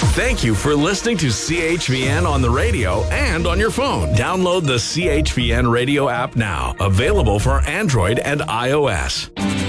Thank you for listening to CHVN on the radio and on your phone. Download the CHVN radio app now. Available for Android and iOS.